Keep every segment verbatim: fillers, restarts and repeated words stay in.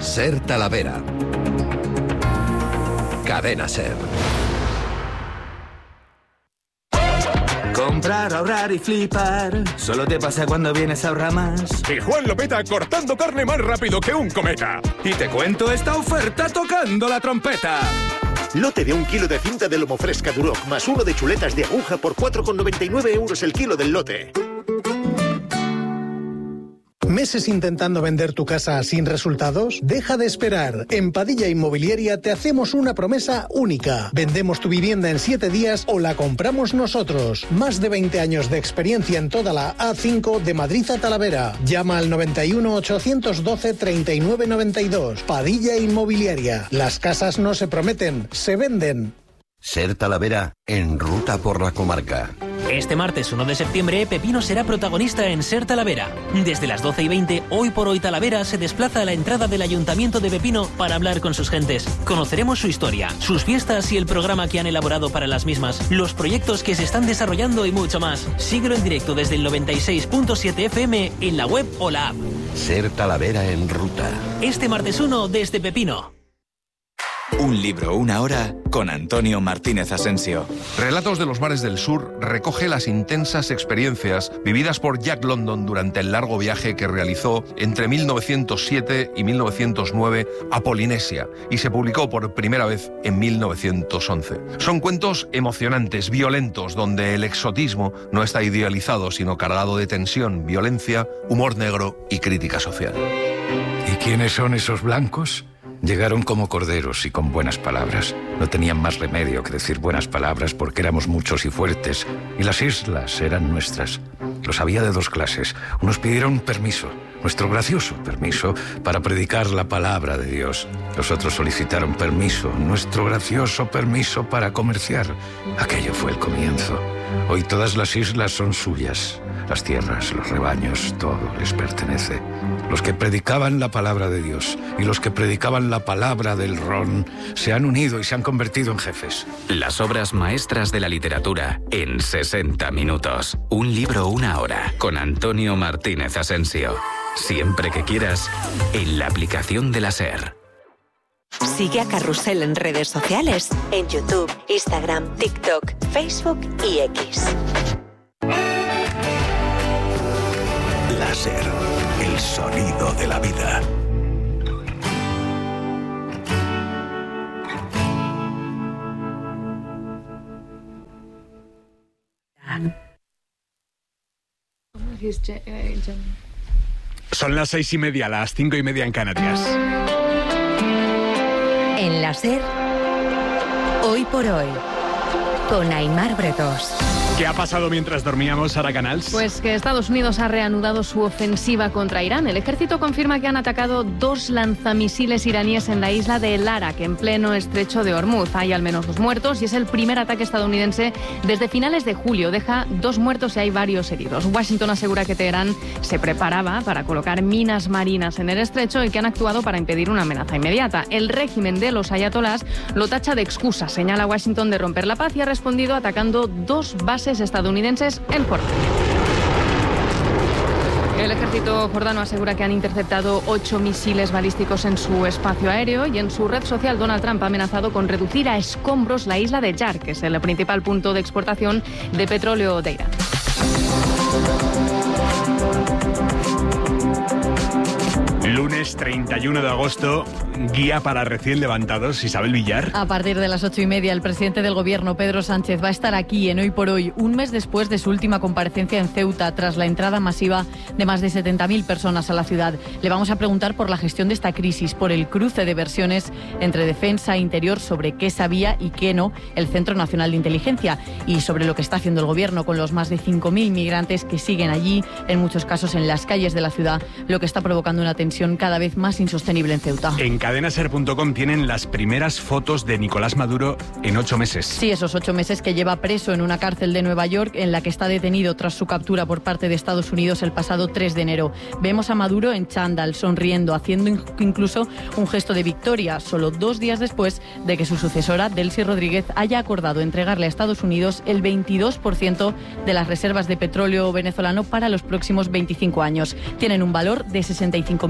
Ser Talavera. Cadena Ser. Comprar, ahorrar y flipar. Solo te pasa cuando vienes a Ahorramás. Y Juan lo peta cortando carne más rápido que un cometa. Y te cuento esta oferta tocando la trompeta. Lote de un kilo de cinta de lomo fresca Duroc más uno de chuletas de aguja por cuatro con noventa y nueve euros el kilo del lote. ¿Meses intentando vender tu casa sin resultados? Deja de esperar. En Padilla Inmobiliaria te hacemos una promesa única. Vendemos tu vivienda en siete días o la compramos nosotros. Más de veinte años de experiencia en toda la A cinco de Madrid a Talavera. Llama al noventa y uno, ochocientos doce, treinta y nueve noventa y dos. Padilla Inmobiliaria. Las casas no se prometen, se venden. Ser Talavera en ruta por la comarca. Este martes uno de septiembre, Pepino será protagonista en Ser Talavera. Desde las doce y veinte, Hoy por Hoy Talavera se desplaza a la entrada del Ayuntamiento de Pepino para hablar con sus gentes. Conoceremos su historia, sus fiestas y el programa que han elaborado para las mismas, los proyectos que se están desarrollando y mucho más. Síguelo en directo desde el noventa y seis punto siete F M en la web o la app. Ser Talavera en ruta. Este martes uno desde Pepino. Un libro, una hora, con Antonio Martínez Asensio. Relatos de los mares del sur recoge las intensas experiencias vividas por Jack London durante el largo viaje que realizó entre mil novecientos siete y mil novecientos nueve a Polinesia y se publicó por primera vez en mil novecientos once. Son cuentos emocionantes, violentos, donde el exotismo no está idealizado, sino cargado de tensión, violencia, humor negro y crítica social. ¿Y quiénes son esos blancos? Llegaron como corderos y con buenas palabras. No tenían más remedio que decir buenas palabras porque éramos muchos y fuertes, y las islas eran nuestras. Los había de dos clases. Unos pidieron permiso, nuestro gracioso permiso, para predicar la palabra de Dios. Los otros solicitaron permiso, nuestro gracioso permiso para comerciar. Aquello fue el comienzo. Hoy todas las islas son suyas. Las tierras, los rebaños, todo les pertenece. Los que predicaban la palabra de Dios y los que predicaban la palabra del ron se han unido y se han convertido en jefes. Las obras maestras de la literatura en sesenta minutos. Un libro, una hora, con Antonio Martínez Asensio. Siempre que quieras, en la aplicación de la SER. Sigue a Carrusel en redes sociales, en YouTube, Instagram, TikTok, Facebook y X. La SER, el sonido de la vida. Son las seis y media, las cinco y media en Canarias. En la SER, Hoy por Hoy, con Aimar Bretos. ¿Qué ha pasado mientras dormíamos, Sara Canals? Pues que Estados Unidos ha reanudado su ofensiva contra Irán. El ejército confirma que han atacado dos lanzamisiles iraníes en la isla de El Arak, en pleno estrecho de Hormuz. Hay al menos dos muertos y es el primer ataque estadounidense desde finales de julio. Deja dos muertos y hay varios heridos. Washington asegura que Teherán se preparaba para colocar minas marinas en el estrecho y que han actuado para impedir una amenaza inmediata. El régimen de los ayatolás lo tacha de excusa. Señala a Washington de romper la paz y ha respondido atacando dos bases estadounidenses en Jordania. El ejército jordano asegura que han interceptado ocho misiles balísticos en su espacio aéreo y en su red social Donald Trump ha amenazado con reducir a escombros la isla de Yar, que es el principal punto de exportación de petróleo de Irán. Lunes treinta y uno de agosto, guía para recién levantados, Isabel Villar. A partir de las ocho y media, el presidente del Gobierno, Pedro Sánchez, va a estar aquí en Hoy por Hoy, un mes después de su última comparecencia en Ceuta, tras la entrada masiva de más de setenta mil personas a la ciudad. Le vamos a preguntar por la gestión de esta crisis, por el cruce de versiones entre defensa e interior sobre qué sabía y qué no el Centro Nacional de Inteligencia y sobre lo que está haciendo el Gobierno con los más de cinco mil migrantes que siguen allí, en muchos casos en las calles de la ciudad, lo que está provocando una tensión cada vez más insostenible en Ceuta. En cadenaser punto com tienen las primeras fotos de Nicolás Maduro en ocho meses. Sí, esos ocho meses que lleva preso en una cárcel de Nueva York en la que está detenido tras su captura por parte de Estados Unidos el pasado tres de enero. Vemos a Maduro en chándal, sonriendo, haciendo incluso un gesto de victoria, solo dos días después de que su sucesora, Delcy Rodríguez, haya acordado entregarle a Estados Unidos el veintidós por ciento de las reservas de petróleo venezolano para los próximos veinticinco años. Tienen un valor de sesenta y cinco mil millones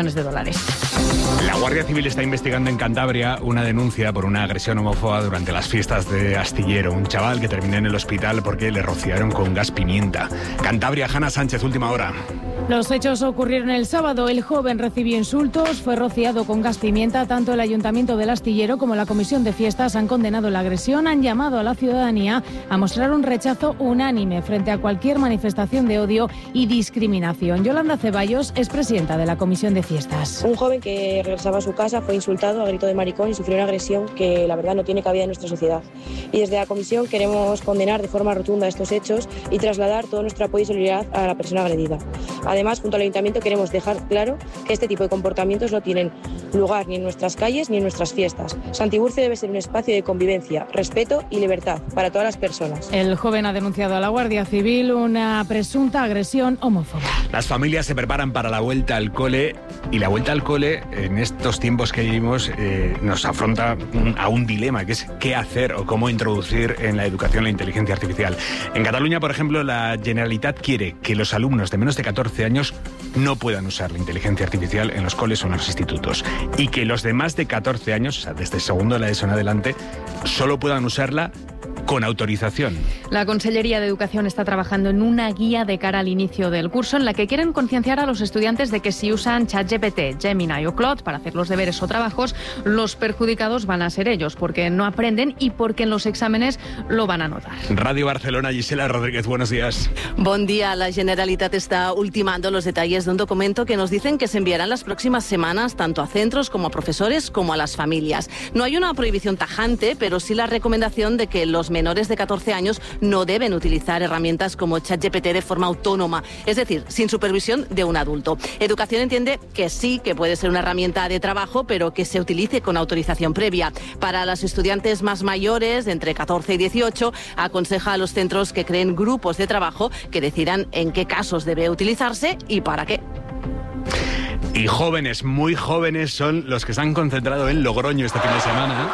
millones de dólares. La Guardia Civil está investigando en Cantabria una denuncia por una agresión homófoba durante las fiestas de Astillero. Un chaval que terminó en el hospital porque le rociaron con gas pimienta. Cantabria, Hanna Sánchez, última hora. Los hechos ocurrieron el sábado. El joven recibió insultos, fue rociado con gas pimienta. Tanto el Ayuntamiento del Astillero como la Comisión de Fiestas han condenado la agresión, han llamado a la ciudadanía a mostrar un rechazo unánime frente a cualquier manifestación de odio y discriminación. Yolanda Ceballos es presidenta de la Comisión de Fiestas. Un joven que regresaba a su casa fue insultado a grito de maricón y sufrió una agresión que la verdad no tiene cabida en nuestra sociedad. Y desde la Comisión queremos condenar de forma rotunda estos hechos y trasladar todo nuestro apoyo y solidaridad a la persona agredida. Además, junto al Ayuntamiento queremos dejar claro que este tipo de comportamientos no tienen lugar ni en nuestras calles ni en nuestras fiestas. Santiburce debe ser un espacio de convivencia, respeto y libertad para todas las personas. El joven ha denunciado a la Guardia Civil una presunta agresión homófoba. Las familias se preparan para la vuelta al cole y la vuelta al cole en estos tiempos que vivimos eh, nos afronta a un dilema, que es qué hacer o cómo introducir en la educación la inteligencia artificial. En Cataluña, por ejemplo, la Generalitat quiere que los alumnos de menos de catorce años no puedan usar la inteligencia artificial en los coles o en los institutos y que los de más de catorce años, o sea, desde segundo de la ESO en adelante, solo puedan usarla con autorización. La Consellería de Educación está trabajando en una guía de cara al inicio del curso en la que quieren concienciar a los estudiantes de que si usan ChatGPT, Gemini o Claude para hacer los deberes o trabajos, los perjudicados van a ser ellos, porque no aprenden y porque en los exámenes lo van a notar. Radio Barcelona, Gisela Rodríguez, buenos días. Buen día. La Generalitat está ultimando los detalles de un documento que nos dicen que se enviará en las próximas semanas tanto a centros como a profesores como a las familias. No hay una prohibición tajante, pero sí la recomendación de que los menores de catorce años no deben utilizar herramientas como ChatGPT de forma autónoma, es decir, sin supervisión de un adulto. Educación entiende que sí, que puede ser una herramienta de trabajo, pero que se utilice con autorización previa. Para los estudiantes más mayores, de entre catorce y dieciocho, aconseja a los centros que creen grupos de trabajo que decidan en qué casos debe utilizarse y para qué. Y jóvenes, muy jóvenes, son los que se han concentrado en Logroño este fin de semana,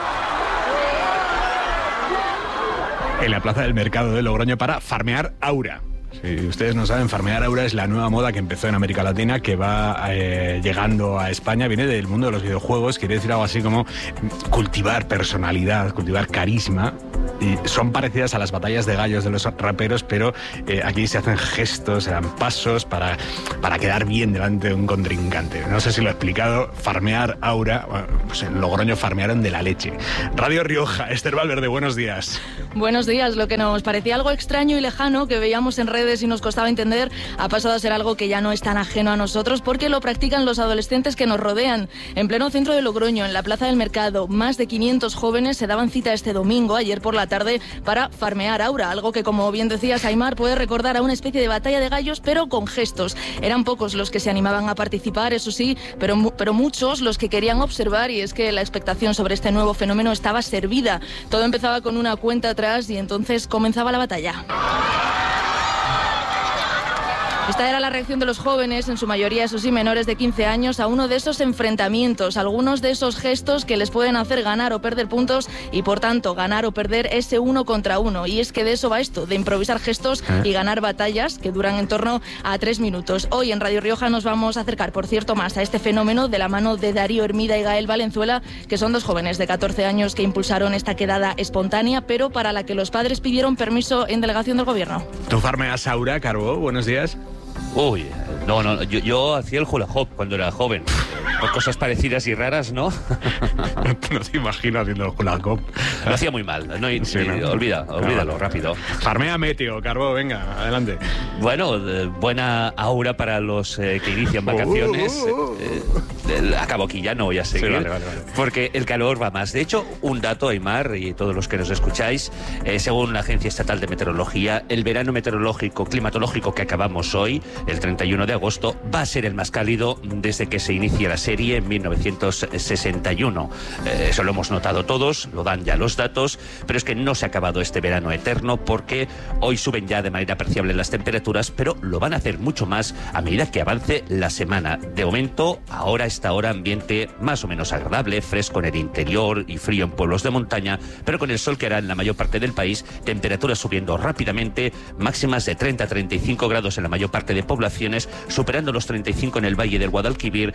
en la plaza del mercado de Logroño, para farmear aura. Si ustedes no saben, farmear aura es la nueva moda que empezó en América Latina, que va eh, llegando a España, viene del mundo de los videojuegos, quiere decir algo así como cultivar personalidad, cultivar carisma. Y son parecidas a las batallas de gallos de los raperos, pero eh, aquí se hacen gestos, se dan pasos para, para quedar bien delante de un contrincante. No sé si lo he explicado. Farmear aura, bueno, pues en Logroño farmearon de la leche. Radio Rioja, Esther Valverde, buenos días. Buenos días. Lo que nos parecía algo extraño y lejano, que veíamos en redes y nos costaba entender, ha pasado a ser algo que ya no es tan ajeno a nosotros, porque lo practican los adolescentes que nos rodean. En pleno centro de Logroño, en la plaza del mercado, más de quinientos jóvenes se daban cita este domingo, ayer por la tarde, para farmear aura, algo que, como bien decías, Aimar, puede recordar a una especie de batalla de gallos, pero con gestos. Eran pocos los que se animaban a participar, eso sí, pero, pero muchos los que querían observar, y es que la expectación sobre este nuevo fenómeno estaba servida. Todo empezaba con una cuenta atrás y entonces comenzaba la batalla. Esta era la reacción de los jóvenes, en su mayoría, eso sí, menores de quince años, a uno de esos enfrentamientos, algunos de esos gestos que les pueden hacer ganar o perder puntos y, por tanto, ganar o perder ese uno contra uno. Y es que de eso va esto, de improvisar gestos y ganar batallas que duran en torno a tres minutos. Hoy en Radio Rioja nos vamos a acercar, por cierto, más a este fenómeno de la mano de Darío Hermida y Gael Valenzuela, que son dos jóvenes de catorce años que impulsaron esta quedada espontánea, pero para la que los padres pidieron permiso en delegación del gobierno. ¿Tú farmeas aura, Carbó? Buenos días. Uy, no, no, yo, yo hacía el hula hoop cuando era joven. Por cosas parecidas y raras, ¿no? No te imagino haciendo el hula hoop. Lo hacía muy mal. No, sí, sí, no. Olvida, olvídalo, no, rápido. Farmea Meteo, Carbó, venga, adelante. Bueno, eh, buena aura para los eh, que inician vacaciones. Uh, uh, uh. Eh, acabo aquí, ya no voy a seguir. Sí, vale, vale, vale. Porque el calor va más. De hecho, un dato, Aimar, y todos los que nos escucháis, eh, según la Agencia Estatal de Meteorología, el verano meteorológico, climatológico que acabamos hoy, el treinta y uno de agosto, va a ser el más cálido desde que se inicia la serie en mil novecientos sesenta y uno. Eh, eso lo hemos notado todos, lo dan ya los datos, pero es que no se ha acabado este verano eterno, porque hoy suben ya de manera apreciable las temperaturas, pero lo van a hacer mucho más a medida que avance la semana. De momento, ahora esta hora, ambiente más o menos agradable, fresco en el interior y frío en pueblos de montaña, pero con el sol que hará en la mayor parte del país, temperaturas subiendo rápidamente, máximas de treinta a treinta y cinco grados en la mayor parte de poblaciones, superando los treinta y cinco en el Valle del Guadalquivir y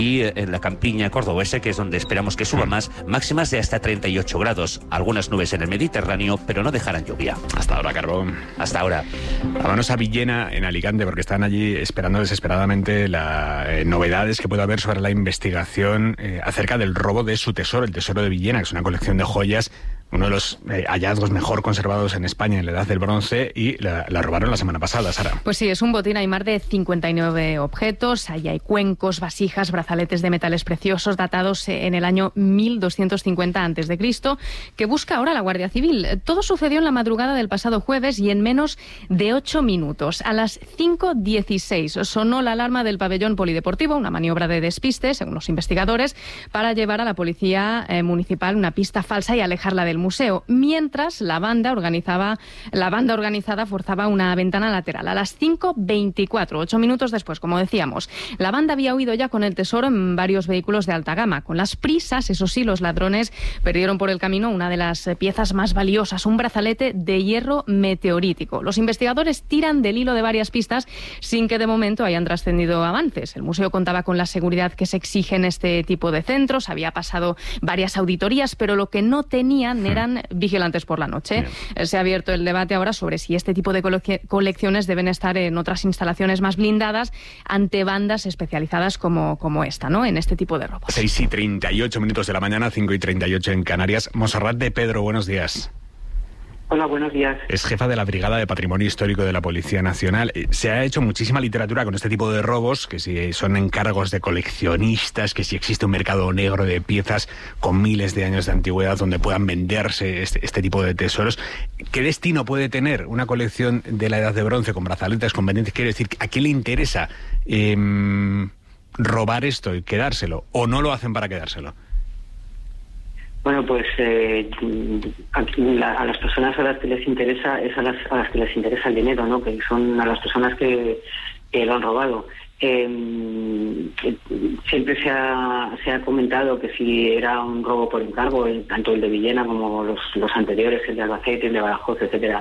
y en la campiña cordobesa, que es donde esperamos que suba más, máximas de hasta treinta y ocho grados. Algunas nubes en el Mediterráneo, pero no dejarán lluvia. Hasta ahora, Carbón. Hasta ahora. Vámonos a Villena, en Alicante, porque están allí esperando desesperadamente las eh, novedades que pueda haber sobre la investigación eh, acerca del robo de su tesoro, el Tesoro de Villena, que es una colección de joyas, uno de los eh, hallazgos mejor conservados en España en la Edad del Bronce, y la, la robaron la semana pasada, Sara. Pues sí, es un botín, hay más de cincuenta y nueve objetos, ahí hay cuencos, vasijas, brazaletes de metales preciosos datados en el año mil doscientos cincuenta antes de Cristo, que busca ahora la Guardia Civil. Todo sucedió en la madrugada del pasado jueves y en menos de ocho minutos. A las cinco dieciséis sonó la alarma del pabellón polideportivo, una maniobra de despiste, según los investigadores, para llevar a la policía eh, municipal una pista falsa y alejarla del museo, mientras la banda organizaba la banda organizada forzaba una ventana lateral. A las cinco veinticuatro, ocho minutos después, como decíamos, la banda había huido ya con el tesoro en varios vehículos de alta gama. Con las prisas, eso sí, los ladrones perdieron por el camino una de las piezas más valiosas, un brazalete de hierro meteorítico. Los investigadores tiran del hilo de varias pistas sin que de momento hayan trascendido avances. El museo contaba con la seguridad que se exige en este tipo de centros, había pasado varias auditorías, pero lo que no tenían eran vigilantes por la noche. Bien. Se ha abierto el debate ahora sobre si este tipo de colecciones deben estar en otras instalaciones más blindadas ante bandas especializadas como, como esta, ¿no? En este tipo de robos. seis y treinta y ocho minutos de la mañana, cinco y treinta y ocho en Canarias. Montserrat de Pedro, buenos días. Hola, buenos días. Es jefa de la Brigada de Patrimonio Histórico de la Policía Nacional. Se ha hecho muchísima literatura con este tipo de robos, que si son encargos de coleccionistas, que si existe un mercado negro de piezas con miles de años de antigüedad donde puedan venderse este, este tipo de tesoros. ¿Qué destino puede tener una colección de la Edad de Bronce con brazaletes, con pendientes? Quiero decir, ¿a quién le interesa eh, robar esto y quedárselo? ¿O no lo hacen para quedárselo? Bueno, pues eh, a, la, a las personas a las que les interesa es a las, a las que les interesa el dinero, ¿no? Que son a las personas que, que lo han robado. Eh, siempre se ha, se ha comentado que si era un robo por encargo, el, tanto el de Villena como los, los anteriores, el de Albacete, el de Badajoz, etcétera.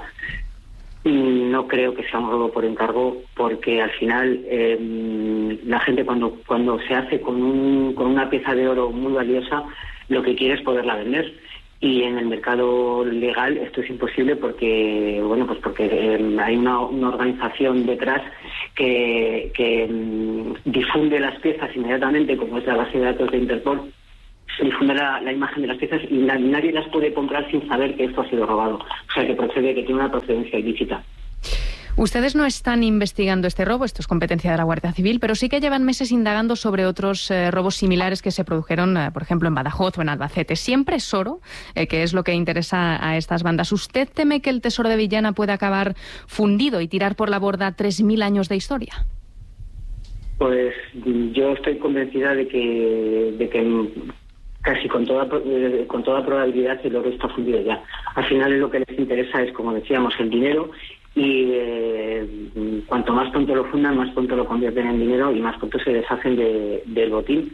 No creo que sea un robo por encargo, porque al final eh, la gente cuando cuando se hace con un, con una pieza de oro muy valiosa, lo que quiere es poderla vender, y en el mercado legal esto es imposible porque bueno pues porque eh, hay una, una organización detrás que, que mm, difunde las piezas inmediatamente, como es la base de datos de Interpol. Se difunde la, la imagen de las piezas y la, nadie las puede comprar sin saber que esto ha sido robado, o sea que procede, que tiene una procedencia ilícita. Ustedes no están investigando este robo, esto es competencia de la Guardia Civil, pero sí que llevan meses indagando sobre otros eh, robos similares que se produjeron, eh, por ejemplo, en Badajoz o en Albacete. Siempre es oro, eh, que es lo que interesa a estas bandas. ¿Usted teme que el tesoro de Villena pueda acabar fundido y tirar por la borda tres mil años de historia? Pues yo estoy convencida de que, de que casi con toda con toda probabilidad el oro está fundido ya. Al final lo que les interesa es, como decíamos, el dinero. Y eh, cuanto más pronto lo fundan, más pronto lo convierten en dinero y más pronto se deshacen de, del botín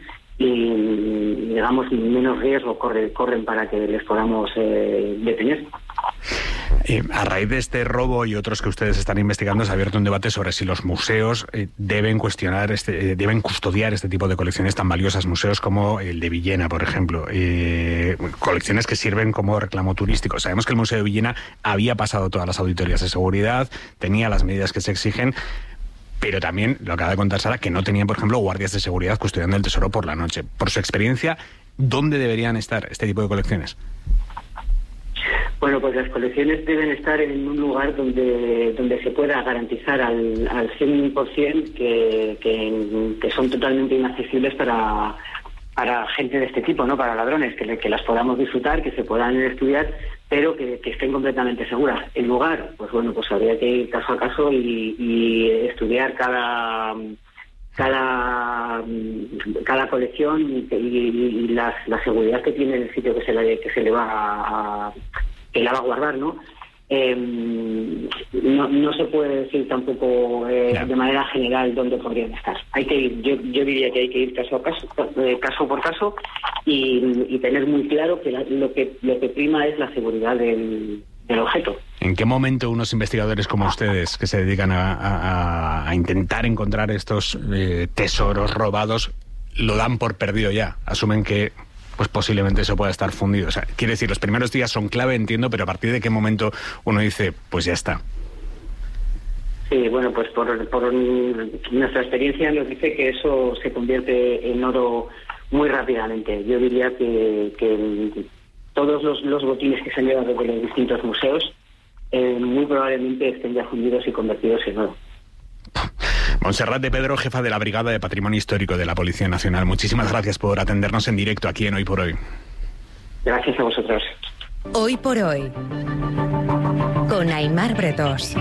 y, digamos, menos riesgo corre, corren para que les podamos eh, detener. Eh, a raíz de este robo y otros que ustedes están investigando, se ha abierto un debate sobre si los museos eh, deben cuestionar, este, eh, deben custodiar este tipo de colecciones tan valiosas, museos como el de Villena, por ejemplo, eh, colecciones que sirven como reclamo turístico. Sabemos que el Museo de Villena había pasado todas las auditorías de seguridad, tenía las medidas que se exigen, pero también, lo acaba de contar Sara, que no tenían, por ejemplo, guardias de seguridad custodiando el tesoro por la noche. Por su experiencia, ¿dónde deberían estar este tipo de colecciones? Bueno, pues las colecciones deben estar en un lugar donde donde se pueda garantizar al, al cien por ciento que, que, que son totalmente inaccesibles para, para gente de este tipo, ¿no? Para ladrones, que, que las podamos disfrutar, que se puedan estudiar, pero que, que estén completamente seguras. El lugar, pues bueno, pues habría que ir caso a caso y, y estudiar cada... cada cada colección y, y, y la, la seguridad que tiene el sitio que se le que se le va a, a que la va a guardar, ¿no? Eh, no, no se puede decir tampoco eh, yeah. de manera general dónde podrían estar. Hay que ir, yo, yo diría que hay que ir caso a caso, eh, caso por caso y, y tener muy claro que la, lo que lo que prima es la seguridad del, del objeto. ¿En qué momento unos investigadores como ustedes, que se dedican a, a, a intentar encontrar estos eh, tesoros robados, lo dan por perdido ya, asumen que pues posiblemente eso pueda estar fundido. O sea, quiere decir, los primeros días son clave, entiendo, pero a partir de qué momento uno dice, pues ya está. Sí, bueno, pues por, por nuestra experiencia nos dice que eso se convierte en oro muy rápidamente. Yo diría que, que todos los, los botines que se han llevado de los distintos museos eh, muy probablemente estén ya fundidos y convertidos en oro. Montserrat de Pedro, jefa de la Brigada de Patrimonio Histórico de la Policía Nacional. Muchísimas gracias por atendernos en directo aquí en Hoy por Hoy. Gracias a vosotros. Hoy por Hoy, con Aimar Bretós.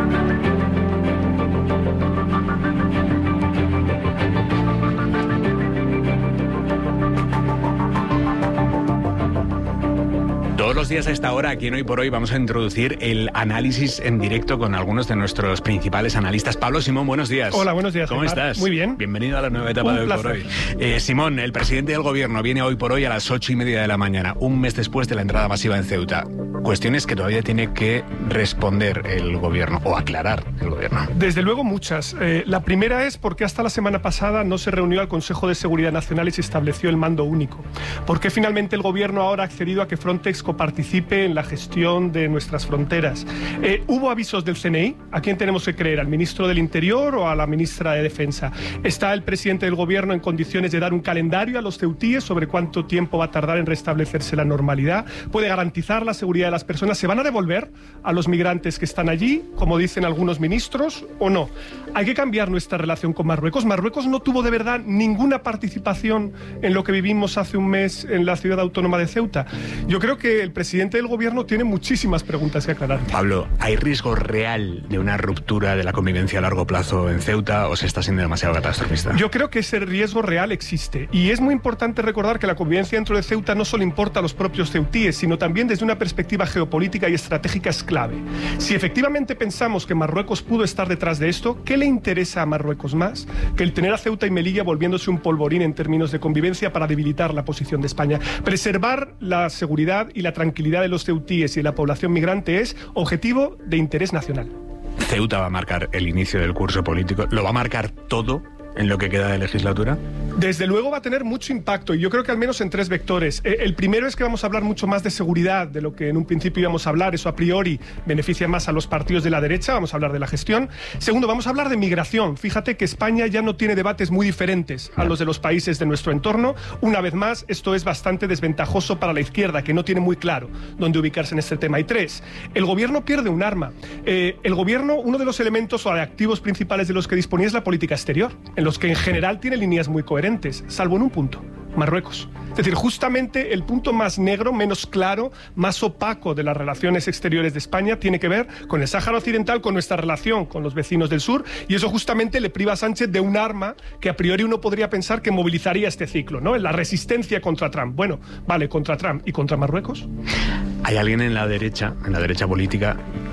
Todos los días a esta hora, aquí en Hoy por Hoy, vamos a introducir el análisis en directo con algunos de nuestros principales analistas. Pablo Simón, buenos días. Hola, buenos días. ¿Cómo Aymar? estás? Muy bien. Bienvenido a la nueva etapa Un de Hoy placer. por Hoy. Eh, Simón, el presidente del gobierno viene hoy por hoy a las ocho y media de la mañana, un mes después de la entrada masiva en Ceuta. Cuestiones que todavía tiene que responder el gobierno o aclarar el gobierno. Desde luego muchas. Eh, la primera es por qué hasta la semana pasada no se reunió al Consejo de Seguridad Nacional y se estableció el mando único. ¿Por qué finalmente el gobierno ahora ha accedido a que Frontex coparticipe en la gestión de nuestras fronteras? Eh, ¿Hubo avisos del C N I? ¿A quién tenemos que creer? ¿Al ministro del Interior o a la ministra de Defensa? ¿Está el presidente del gobierno en condiciones de dar un calendario a los ceutíes sobre cuánto tiempo va a tardar en restablecerse la normalidad? ¿Puede garantizar la seguridad de las personas? ¿Se van a devolver a los migrantes que están allí, como dicen algunos ministros, o no? Hay que cambiar nuestra relación con Marruecos. Marruecos no tuvo de verdad ninguna participación en lo que vivimos hace un mes en la ciudad autónoma de Ceuta. Yo creo que el presidente del gobierno tiene muchísimas preguntas que aclarar. Pablo, ¿hay riesgo real de una ruptura de la convivencia a largo plazo en Ceuta o se está siendo demasiado catastrofista? Yo creo que ese riesgo real existe y es muy importante recordar que la convivencia dentro de Ceuta no solo importa a los propios ceutíes, sino también desde una perspectiva geopolítica y estratégica es clave. Si efectivamente pensamos que Marruecos pudo estar detrás de esto, ¿qué le interesa a Marruecos más que el tener a Ceuta y Melilla volviéndose un polvorín en términos de convivencia para debilitar la posición de España? Preservar la seguridad y la tranquilidad de los ceutíes y de la población migrante es objetivo de interés nacional. ¿Ceuta va a marcar el inicio del curso político? ¿Lo va a marcar todo en lo que queda de legislatura? Desde luego va a tener mucho impacto y yo creo que al menos en tres vectores. El primero es que vamos a hablar mucho más de seguridad de lo que en un principio íbamos a hablar. Eso a priori beneficia más a los partidos de la derecha. Vamos a hablar de la gestión. Segundo, vamos a hablar de migración. Fíjate que España ya no tiene debates muy diferentes a los de los países de nuestro entorno. Una vez más, esto es bastante desventajoso para la izquierda, que no tiene muy claro dónde ubicarse en este tema. Y tres, el gobierno pierde un arma. Eh, el gobierno, uno de los elementos o de activos principales de los que disponía es la política exterior, en los que en general tiene líneas muy coherentes, salvo en un punto: Marruecos. Es decir, justamente el punto más negro, menos claro, más opaco de las relaciones exteriores de España tiene que ver con el Sáhara Occidental, con nuestra relación con los vecinos del sur, y eso justamente le priva a Sánchez de un arma que a priori uno podría pensar que movilizaría este ciclo, ¿no? La resistencia contra Trump. Bueno, vale, contra Trump. ¿Y contra Marruecos? ¿Hay alguien en la derecha, en la derecha política,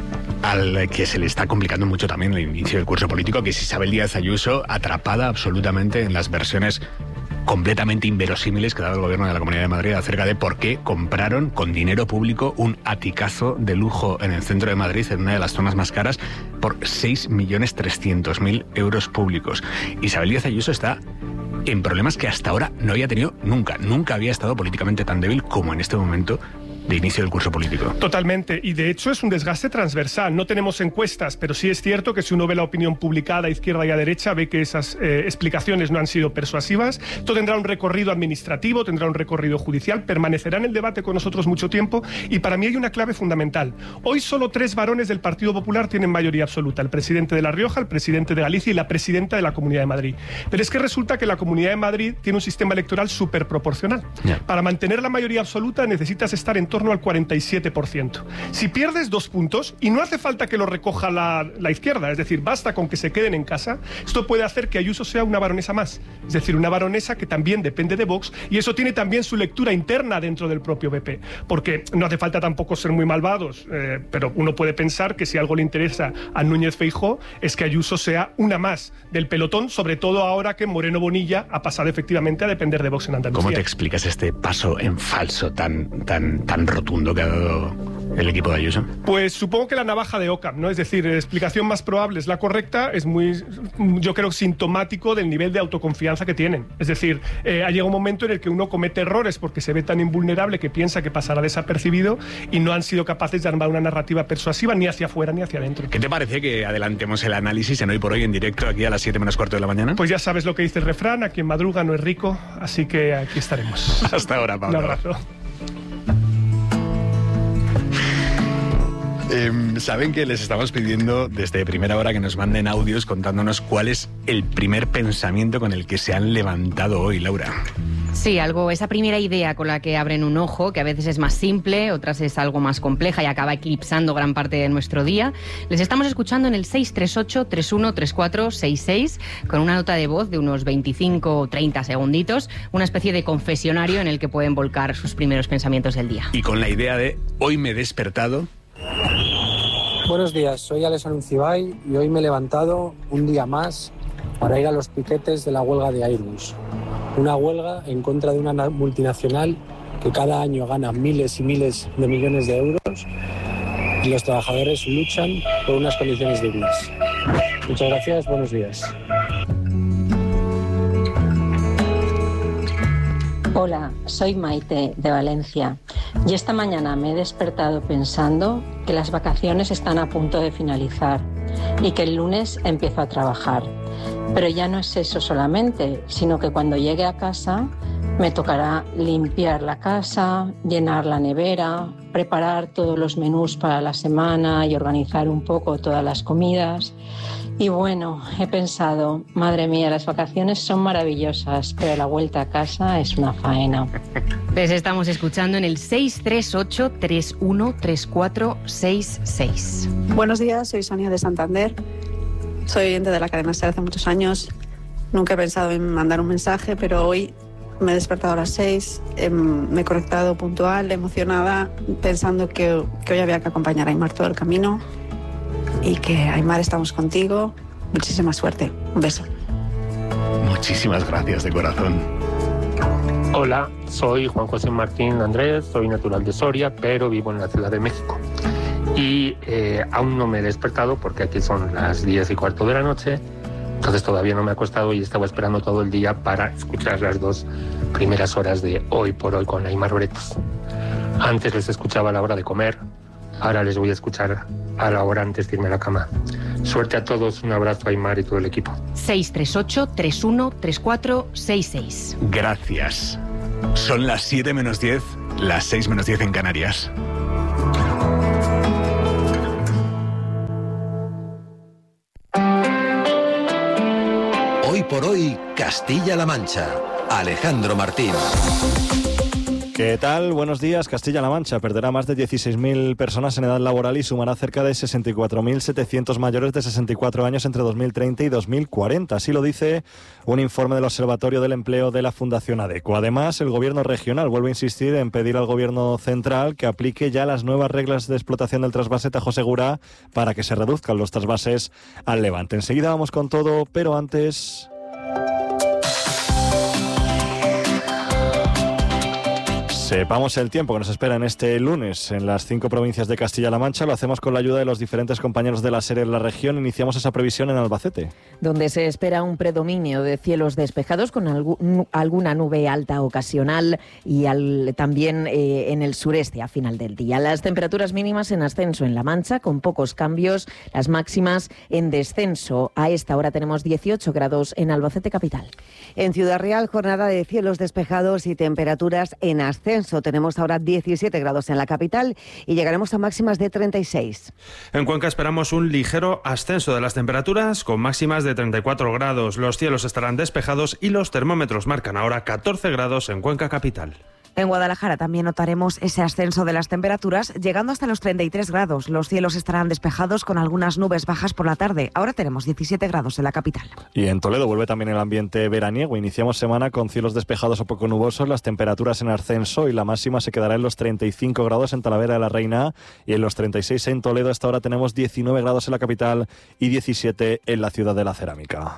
al que se le está complicando mucho también el inicio del curso político, que es Isabel Díaz Ayuso, atrapada absolutamente en las versiones completamente inverosímiles que ha dado el gobierno de la Comunidad de Madrid acerca de por qué compraron con dinero público un aticazo de lujo en el centro de Madrid, en una de las zonas más caras, por seis millones trescientos mil euros públicos? Isabel Díaz Ayuso está en problemas que hasta ahora no había tenido nunca. Nunca había estado políticamente tan débil como en este momento de inicio del curso político. Totalmente, y de hecho es un desgaste transversal. No tenemos encuestas, pero sí es cierto que si uno ve la opinión publicada a izquierda y a derecha, ve que esas eh, explicaciones no han sido persuasivas. Esto tendrá un recorrido administrativo, tendrá un recorrido judicial, permanecerá en el debate con nosotros mucho tiempo, y para mí hay una clave fundamental. Hoy solo tres varones del Partido Popular tienen mayoría absoluta: el presidente de La Rioja, el presidente de Galicia y la presidenta de la Comunidad de Madrid. Pero es que resulta que la Comunidad de Madrid tiene un sistema electoral superproporcional. Yeah. Para mantener la mayoría absoluta necesitas estar en torno al cuarenta y siete por ciento. Si pierdes dos puntos, y no hace falta que lo recoja la, la izquierda, es decir, basta con que se queden en casa, esto puede hacer que Ayuso sea una baronesa más, es decir, una baronesa que también depende de Vox, y eso tiene también su lectura interna dentro del propio B P, porque no hace falta tampoco ser muy malvados, eh, pero uno puede pensar que si algo le interesa a Núñez Feijóo es que Ayuso sea una más del pelotón, sobre todo ahora que Moreno Bonilla ha pasado efectivamente a depender de Vox en Andalucía. ¿Cómo te explicas este paso en falso tan, tan, tan tan rotundo que ha dado el equipo de Ayuso? Pues supongo que la navaja de Occam, ¿no? Es decir, la explicación más probable es la correcta, es muy, yo creo, sintomático del nivel de autoconfianza que tienen. Es decir, eh, ha llegado un momento en el que uno comete errores porque se ve tan invulnerable que piensa que pasará desapercibido y no han sido capaces de armar una narrativa persuasiva ni hacia afuera ni hacia adentro. ¿Qué te parece que adelantemos el análisis en Hoy por Hoy en directo aquí a las siete menos cuarto de la mañana? Pues ya sabes lo que dice el refrán, a quien madruga no es rico, así que aquí estaremos. Hasta ahora, Pablo. Un abrazo. Eh, Saben que les estamos pidiendo desde primera hora que nos manden audios contándonos cuál es el primer pensamiento con el que se han levantado hoy, Laura. Sí, algo, esa primera idea con la que abren un ojo, que a veces es más simple, otras es algo más compleja y acaba eclipsando gran parte de nuestro día. Les estamos escuchando en el seis tres ocho, tres uno tres cuatro seis seis, con una nota de voz de unos veinticinco o treinta segunditos, una especie de confesionario en el que pueden volcar sus primeros pensamientos del día. Y con la idea de hoy me he despertado. Buenos días, soy Alex Anuncibay y hoy me he levantado un día más para ir a los piquetes de la huelga de Airbus. Una huelga en contra de una multinacional que cada año gana miles y miles de millones de euros y los trabajadores luchan por unas condiciones dignas. Muchas gracias, buenos días. Hola, soy Maite de Valencia y esta mañana me he despertado pensando que las vacaciones están a punto de finalizar y que el lunes empiezo a trabajar. Pero ya no es eso solamente, sino que cuando llegue a casa me tocará limpiar la casa, llenar la nevera, preparar todos los menús para la semana y organizar un poco todas las comidas. Y bueno, he pensado, madre mía, las vacaciones son maravillosas, pero la vuelta a casa es una faena. Les estamos escuchando en el seis tres ocho, tres uno tres cuatro seis seis. Buenos días, soy Sonia de Santander. Soy oyente de la cadena SER hace muchos años. Nunca he pensado en mandar un mensaje, pero hoy me he despertado a las seis, eh, me he conectado puntual, emocionada, pensando que, que hoy había que acompañar a Aimar todo el camino. Y que, Aimar, estamos contigo. Muchísima suerte. Un beso. Muchísimas gracias de corazón. Hola, soy Juan José Martín Andrés, soy natural de Soria, pero vivo en la Ciudad de México. Y eh, aún no me he despertado porque aquí son las diez y cuarto de la noche, entonces todavía no me he acostado y estaba esperando todo el día para escuchar las dos primeras horas de Hoy por Hoy con Aimar Bretos. Antes les escuchaba a la hora de comer, ahora les voy a escuchar a la hora antes de irme a la cama. Suerte a todos, un abrazo a Aimar y todo el equipo. seis tres ocho, tres uno tres cuatro seis seis. Gracias. Son las siete menos diez, las seis menos diez en Canarias. Hoy por Hoy, Castilla-La Mancha. Alejandro Martín. ¿Qué tal? Buenos días. Castilla-La Mancha perderá más de dieciséis mil personas en edad laboral y sumará cerca de sesenta y cuatro mil setecientos mayores de sesenta y cuatro años entre dos mil treinta y dos mil cuarenta. Así lo dice un informe del Observatorio del Empleo de la Fundación ADECO. Además, el Gobierno regional vuelve a insistir en pedir al Gobierno central que aplique ya las nuevas reglas de explotación del trasvase Tajo Segura para que se reduzcan los trasvases al Levante. Enseguida vamos con todo, pero antes... Sepamos el tiempo que nos espera en este lunes en las cinco provincias de Castilla-La Mancha. Lo hacemos con la ayuda de los diferentes compañeros de la SER en la región. Iniciamos esa previsión en Albacete, donde se espera un predominio de cielos despejados con algu- alguna nube alta ocasional y al, también eh, en el sureste a final del día. Las temperaturas mínimas en ascenso en La Mancha con pocos cambios, las máximas en descenso. A esta hora tenemos dieciocho grados en Albacete capital. En Ciudad Real, jornada de cielos despejados y temperaturas en ascenso. Tenemos ahora diecisiete grados en la capital y llegaremos a máximas de treinta y seis. En Cuenca esperamos un ligero ascenso de las temperaturas con máximas de treinta y cuatro grados. Los cielos estarán despejados y los termómetros marcan ahora catorce grados en Cuenca capital. En Guadalajara también notaremos ese ascenso de las temperaturas, llegando hasta los treinta y tres grados. Los cielos estarán despejados con algunas nubes bajas por la tarde. Ahora tenemos diecisiete grados en la capital. Y en Toledo vuelve también el ambiente veraniego. Iniciamos semana con cielos despejados o poco nubosos, las temperaturas en ascenso y la máxima se quedará en los treinta y cinco grados en Talavera de la Reina y en los treinta y seis en Toledo. Hasta ahora tenemos diecinueve grados en la capital y diecisiete en la ciudad de la Cerámica.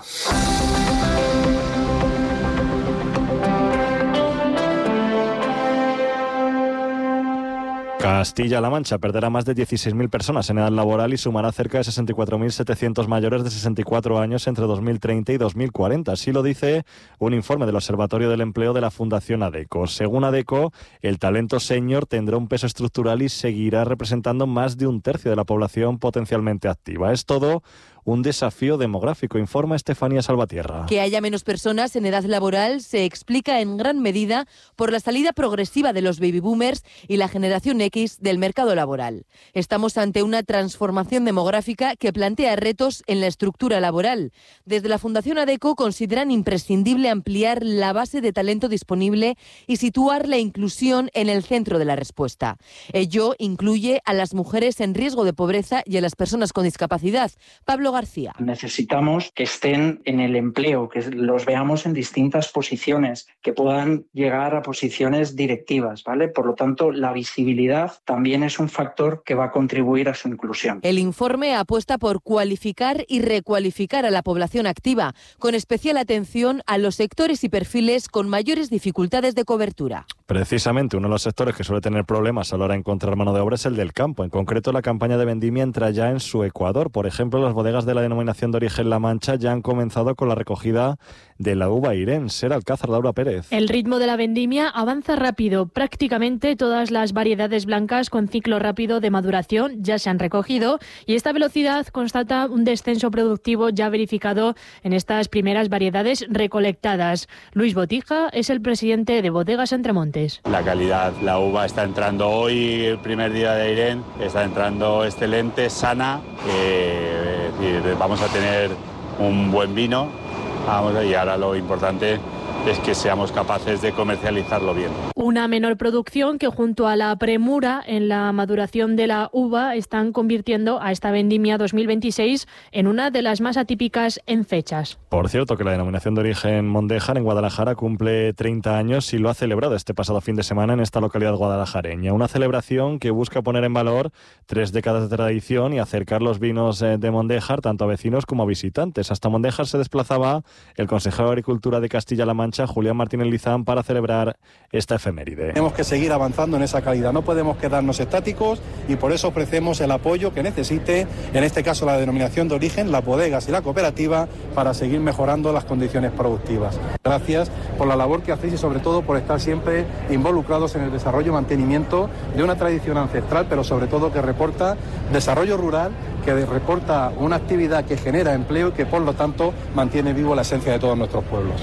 Castilla-La Mancha perderá más de dieciséis mil personas en edad laboral y sumará cerca de sesenta y cuatro mil setecientos mayores de sesenta y cuatro años entre dos mil treinta y dos mil cuarenta. Así lo dice un informe del Observatorio del Empleo de la Fundación ADECO. Según ADECO, el talento senior tendrá un peso estructural y seguirá representando más de un tercio de la población potencialmente activa. Es todo un desafío demográfico, informa Estefanía Salvatierra. Que haya menos personas en edad laboral se explica en gran medida por la salida progresiva de los baby boomers y la generación X del mercado laboral. Estamos ante una transformación demográfica que plantea retos en la estructura laboral. Desde la Fundación ADECO consideran imprescindible ampliar la base de talento disponible y situar la inclusión en el centro de la respuesta. Ello incluye a las mujeres en riesgo de pobreza y a las personas con discapacidad. Pablo García. Necesitamos que estén en el empleo, que los veamos en distintas posiciones, que puedan llegar a posiciones directivas, ¿vale? Por lo tanto, la visibilidad también es un factor que va a contribuir a su inclusión. El informe apuesta por cualificar y recualificar a la población activa, con especial atención a los sectores y perfiles con mayores dificultades de cobertura. Precisamente uno de los sectores que suele tener problemas a la hora de encontrar mano de obra es el del campo. En concreto, la campaña de vendimia entra ya en su ecuador. Por ejemplo, las bodegas de la denominación de origen La Mancha ya han comenzado con la recogida de la uva Irén. Ser Alcázar, Laura Pérez. El ritmo de la vendimia avanza rápido. Prácticamente todas las variedades blancas con ciclo rápido de maduración ya se han recogido y esta velocidad constata un descenso productivo ya verificado en estas primeras variedades recolectadas. Luis Botija es el presidente de Bodegas Entremontes. La calidad, la uva está entrando hoy, el primer día de Irén, está entrando excelente, sana, eh, y vamos a tener un buen vino, vamos, y ahora lo importante es que seamos capaces de comercializarlo bien. Una menor producción que junto a la premura en la maduración de la uva están convirtiendo a esta vendimia dos mil veintiséis en una de las más atípicas en fechas. Por cierto, que la denominación de origen Mondéjar en Guadalajara cumple treinta años y lo ha celebrado este pasado fin de semana en esta localidad guadalajareña. Una celebración que busca poner en valor tres décadas de tradición y acercar los vinos de Mondéjar tanto a vecinos como a visitantes. Hasta Mondéjar se desplazaba el consejero de Agricultura de Castilla-La Mancha, Julián Martínez Lizán, para celebrar esta efeméride. Tenemos que seguir avanzando en esa calidad, no podemos quedarnos estáticos y por eso ofrecemos el apoyo que necesite, en este caso la denominación de origen, las bodegas y la cooperativa, para seguir mejorando las condiciones productivas. Gracias por la labor que hacéis y sobre todo por estar siempre involucrados en el desarrollo y mantenimiento de una tradición ancestral, pero sobre todo que reporta desarrollo rural, que reporta una actividad que genera empleo y que por lo tanto mantiene vivo la esencia de todos nuestros pueblos.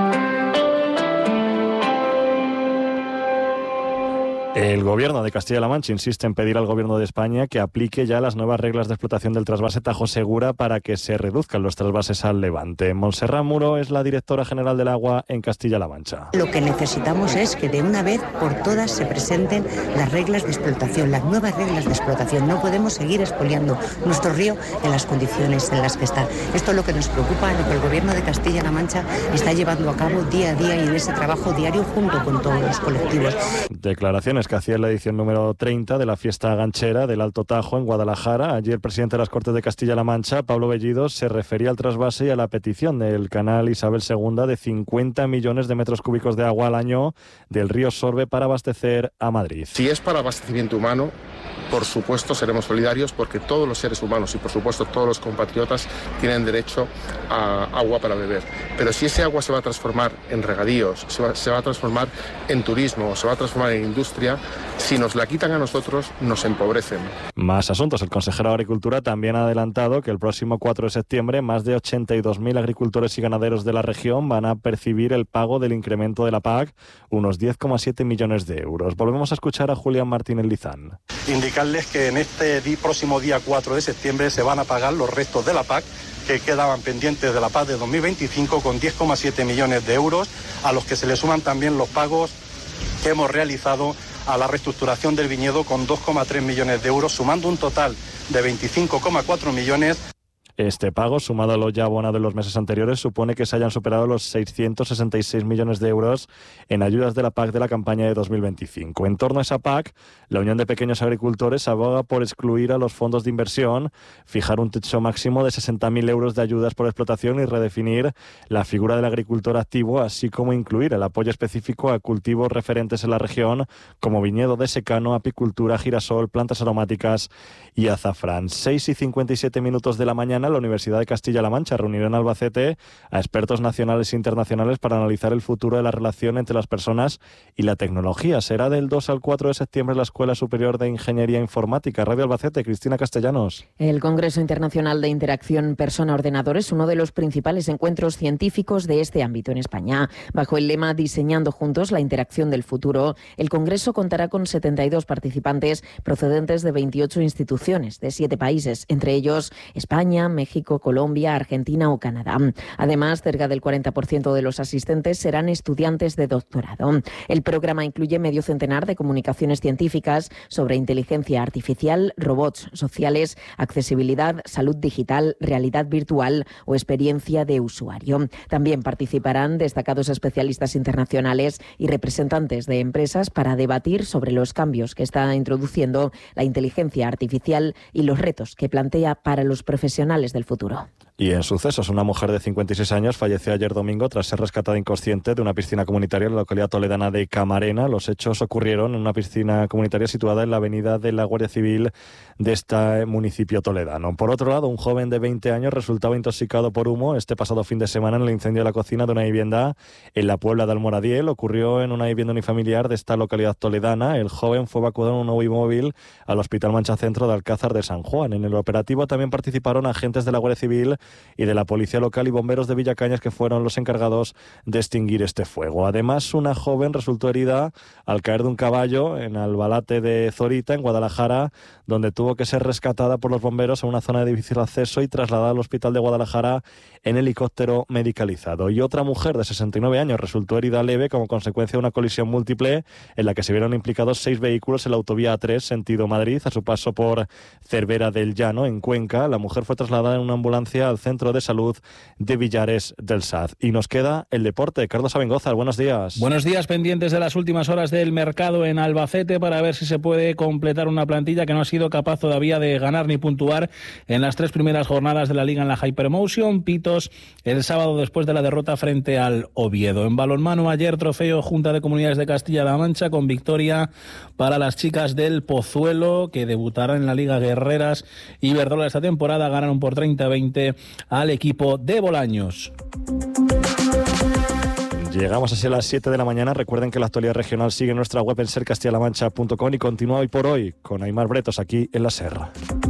El Gobierno de Castilla-La Mancha insiste en pedir al Gobierno de España que aplique ya las nuevas reglas de explotación del trasvase Tajo Segura para que se reduzcan los trasvases al Levante. Montserrat Muro es la directora general del agua en Castilla-La Mancha. Lo que necesitamos es que de una vez por todas se presenten las reglas de explotación, las nuevas reglas de explotación. No podemos seguir expoliando nuestro río en las condiciones en las que está. Esto es lo que nos preocupa, lo que el Gobierno de Castilla-La Mancha está llevando a cabo día a día y en ese trabajo diario junto con todos los colectivos. Declaraciones que hacía en la edición número treinta de la fiesta ganchera del Alto Tajo en Guadalajara. Allí el presidente de las Cortes de Castilla-La Mancha, Pablo Bellido, se refería al trasvase y a la petición del canal Isabel segunda de cincuenta millones de metros cúbicos de agua al año del río Sorbe para abastecer a Madrid. Si es para abastecimiento humano, por supuesto seremos solidarios porque todos los seres humanos y por supuesto todos los compatriotas tienen derecho a agua para beber. Pero si ese agua se va a transformar en regadíos, se va, se va a transformar en turismo, se va a transformar en industria, si nos la quitan a nosotros, nos empobrecen. Más asuntos. El consejero de Agricultura también ha adelantado que el próximo cuatro de septiembre más de ochenta y dos mil agricultores y ganaderos de la región van a percibir el pago del incremento de la P A C, unos diez coma siete millones de euros. Volvemos a escuchar a Julián Martínez Lizán. Indicarles que en este di- próximo día cuatro de septiembre se van a pagar los restos de la P A C que quedaban pendientes de la P A C de dos mil veinticinco con diez coma siete millones de euros, a los que se le suman también los pagos que hemos realizado a la reestructuración del viñedo con dos coma tres millones de euros, sumando un total de veinticinco coma cuatro millones. Este pago, sumado a lo ya abonado en los meses anteriores, supone que se hayan superado los seiscientos sesenta y seis millones de euros en ayudas de la P A C de la campaña de dos mil veinticinco. En torno a esa P A C, la Unión de Pequeños Agricultores aboga por excluir a los fondos de inversión, fijar un techo máximo de sesenta mil euros de ayudas por explotación y redefinir la figura del agricultor activo, así como incluir el apoyo específico a cultivos referentes en la región como viñedo de secano, apicultura, girasol, plantas aromáticas y azafrán. seis y cincuenta y siete minutos de la mañana, la Universidad de Castilla-La Mancha reunirá en Albacete a expertos nacionales e internacionales para analizar el futuro de la relación entre las personas y la tecnología. Será del dos al cuatro de septiembre en la Escuela Superior de Ingeniería Informática. Radio Albacete, Cristina Castellanos. El Congreso Internacional de Interacción Persona-Ordenador es uno de los principales encuentros científicos de este ámbito en España. Bajo el lema Diseñando juntos la interacción del futuro, el Congreso contará con setenta y dos participantes procedentes de veintiocho instituciones de siete países, entre ellos España, México, Colombia, Argentina o Canadá. Además, cerca del cuarenta por ciento de los asistentes serán estudiantes de doctorado. El programa incluye medio centenar de comunicaciones científicas sobre inteligencia artificial, robots sociales, accesibilidad, salud digital, realidad virtual o experiencia de usuario. También participarán destacados especialistas internacionales y representantes de empresas para debatir sobre los cambios que está introduciendo la inteligencia artificial y los retos que plantea para los profesionales del futuro. Y en sucesos, una mujer de cincuenta y seis años falleció ayer domingo tras ser rescatada inconsciente de una piscina comunitaria en la localidad toledana de Camarena. Los hechos ocurrieron en una piscina comunitaria situada en la avenida de la Guardia Civil de este municipio toledano. Por otro lado, un joven de veinte años resultaba intoxicado por humo este pasado fin de semana en el incendio de la cocina de una vivienda en la Puebla de Almoradiel. Ocurrió en una vivienda unifamiliar de esta localidad toledana. El joven fue evacuado en un nuevo móvil al Hospital Mancha Centro de Alcázar de San Juan. En el operativo también participaron agentes de la Guardia Civil y de la Policía Local y bomberos de Villacañas, que fueron los encargados de extinguir este fuego. Además, una joven resultó herida al caer de un caballo en Albalate de Zorita, en Guadalajara, donde tuvo que ser rescatada por los bomberos en una zona de difícil acceso y trasladada al Hospital de Guadalajara en helicóptero medicalizado. Y otra mujer de sesenta y nueve años resultó herida leve como consecuencia de una colisión múltiple en la que se vieron implicados seis vehículos en la autovía A tres, sentido Madrid, a su paso por Cervera del Llano, en Cuenca. La mujer fue trasladada en una ambulancia al Centro de Salud de Villares del Saz. Y nos queda el deporte. Carlos Abengoza, buenos días. Buenos días, pendientes de las últimas horas del mercado en Albacete para ver si se puede completar una plantilla que no ha sido capaz todavía de ganar ni puntuar en las tres primeras jornadas de la Liga en la Hypermotion. Pitos el sábado después de la derrota frente al Oviedo. En balonmano, ayer trofeo Junta de Comunidades de Castilla-La Mancha con victoria para las chicas del Pozuelo, que debutarán en la Liga Guerreras y Verdola esta temporada. Ganaron por treinta a veinte al equipo de Bolaños. Llegamos así a las siete de la mañana. Recuerden que la actualidad regional sigue en nuestra web en ser castilla la mancha punto com y continúa hoy por hoy con Aimar Bretos aquí en la SER.